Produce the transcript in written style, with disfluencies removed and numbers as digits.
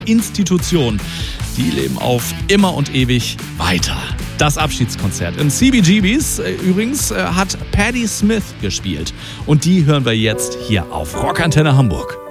Institution. Die leben auf immer und ewig weiter. Das Abschiedskonzert im CBGBs übrigens hat Patti Smith gespielt. Und die hören wir jetzt hier auf Rockantenne Hamburg.